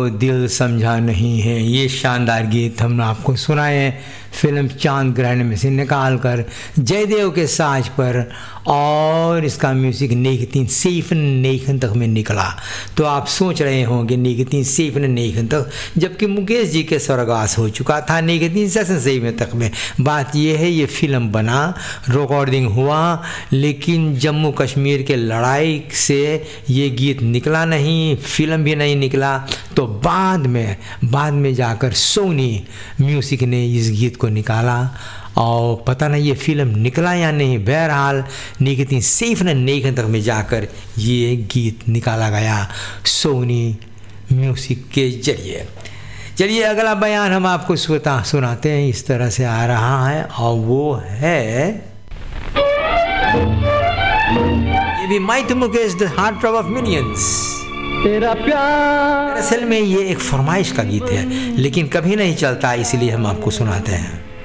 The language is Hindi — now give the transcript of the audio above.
दिल समझा नहीं है। ये शानदार गीत हम आपको सुनाए हैं फिल्म चांद ग्रहण में से निकाल कर जयदेव के साज पर, और इसका म्यूज़िक 1997 तक में निकला। तो आप सोच रहे होंगे 1997 तक, जबकि मुकेश जी के स्वर्गवास हो चुका था 1997 तक में। बात यह है ये फिल्म बना, रिकॉर्डिंग हुआ, लेकिन जम्मू कश्मीर के लड़ाई से ये गीत निकला नहीं, फिल्म भी नहीं निकला। तो बाद में जाकर सोनी म्यूज़िक ने इस गीत को निकाला, और पता नहीं ये फिल्म निकला या नहीं। बहरहाल 1997 तक में जाकर ये गीत निकाला गया सोनी म्यूज़िक के जरिए। चलिए अगला बयान हम आपको सुनाते हैं, इस तरह से आ रहा है, और वो है ये भी might Mukesh the heart ट्रॉप of millions. तेरा प्यार असल में ये एक फरमाइश का गीत है, लेकिन कभी नहीं चलता, इसलिए हम आपको सुनाते हैं।